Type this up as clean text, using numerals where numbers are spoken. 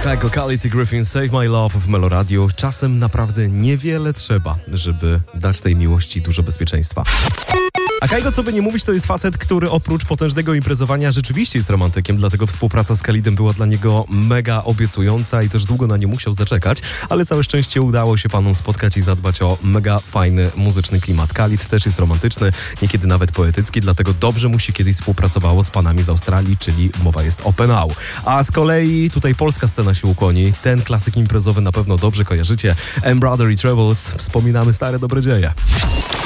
Kaigo, Khalid i Griffin, Save My Love w Meloradio. Czasem naprawdę niewiele trzeba, żeby dać tej miłości dużo bezpieczeństwa. A Kaigo, co by nie mówić, to jest facet, który oprócz potężnego imprezowania rzeczywiście jest romantykiem, dlatego współpraca z Khalidem była dla niego mega obiecująca i też długo na nią musiał zaczekać, ale całe szczęście udało się panom spotkać i zadbać o mega fajny muzyczny klimat. Khalid też jest romantyczny, niekiedy nawet poetycki, dlatego dobrze mu się kiedyś współpracowało z panami z Australii, czyli mowa jest o Penau. A z kolei tutaj polska scena się ukłoni. Ten klasyk imprezowy na pewno dobrze kojarzycie. M. Brother i Trebles. Wspominamy stare dobre dzieje.